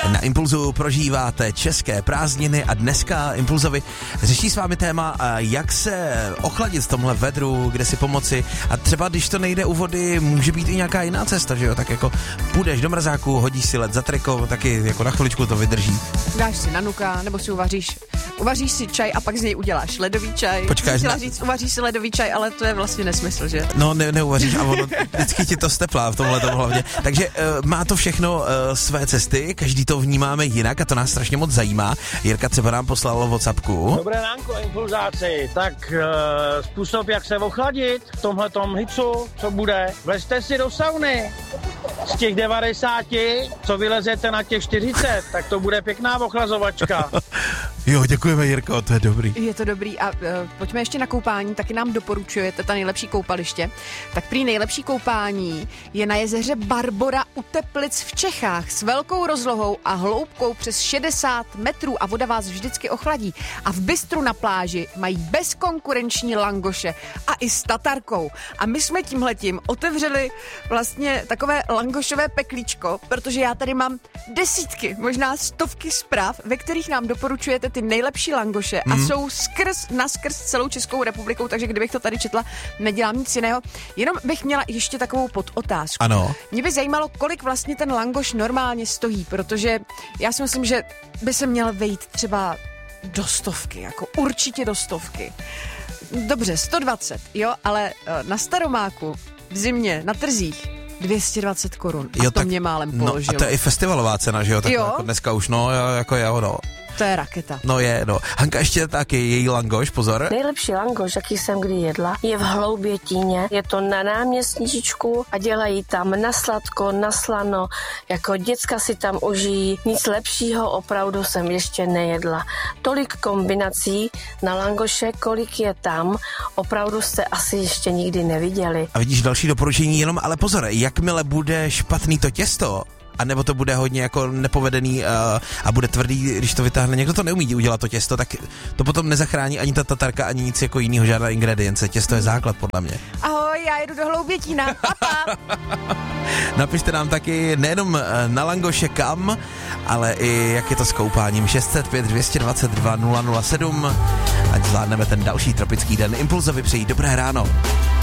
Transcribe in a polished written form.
Na Impulzu prožíváte české prázdniny a dneska Impulzovi řeší s vámi téma, jak se ochladit v tomhle vedru, kde si pomoci, a třeba když to nejde u vody, může být i nějaká jiná cesta, že jo, tak jako půjdeš do mrazáku, hodíš si led za triko, taky jako na chviličku to vydrží. Dáš si na nuka, nebo si uvaříš si čaj a pak z něj uděláš ledový čaj. Počkáš, uvaříš si ledový čaj, ale to je vlastně nesmysl, že? No, neuvaříš a ono vždycky ti to steplá v tomhle tom hlavně. Takže má to všechno své cesty, každý to vnímáme jinak a to nás strašně moc zajímá. Jirka třeba nám poslal WhatsAppku. Dobré ránko, impulzáci. Tak způsob, jak se ochladit v tomhletom hicu, co bude? Vlezte si do sauny. Z těch 90, co vylezete na těch 40, tak to bude pěkná ochlazovačka. Jo, děkujeme, Jirko, to je dobrý. Je to dobrý a pojďme ještě na koupání, taky nám doporučujete ta nejlepší koupaliště. Tak prý nejlepší koupání je na jezeře Barbora u Teplic v Čechách s velkou rozlohou a hloubkou přes 60 metrů a voda vás vždycky ochladí. A v bistru na pláži mají bezkonkurenční langoše a i s tatarkou. A my jsme tímhletím otevřeli vlastně takové langošové peklíčko, protože já tady mám desítky, možná stovky zpráv, ve kterých nám doporučujete ty nejlepší langoše a jsou naskrz celou Českou republikou, takže kdybych to tady četla, nedělám nic jiného. Jenom bych měla ještě takovou podotázku. Ano. Mě by zajímalo, kolik vlastně ten langoš normálně stojí, protože já si myslím, že by se měl vejít třeba do 100, jako určitě do 100. Dobře, 120, jo, ale na Staromáku v zimě na trzích 220 korun. A jo, to mě málem položilo. No, a to je i festivalová cena, že jo? Tak jo? Jako dneska už, no, jako jo, no. To je raketa. No je, no. Hanka, ještě taky její langoš, pozor. Nejlepší langoš, jaký jsem kdy jedla, je v Hloubětíně. Je to na náměstníčku a dělají tam na sladko, na slano. Jako děcka si tam užijí. Nic lepšího opravdu jsem ještě nejedla. Tolik kombinací na langoše, kolik je tam, opravdu jste asi ještě nikdy neviděli. A vidíš další doporučení, jenom ale pozor, jakmile bude špatný to těsto, a nebo to bude hodně jako nepovedený a bude tvrdý, když to vytáhne. Někdo to neumí udělat to těsto, tak to potom nezachrání ani ta tatarka, ani nic jako jinýho, žádná ingredience. Těsto je základ, podle mě. Ahoj, já jedu do Hloubětína. Papa. Napište nám taky nejenom na langoše kam, ale i jak je to s koupáním. 605 222 007, ať zvládneme ten další tropický den. Impulzovi přejí dobré ráno.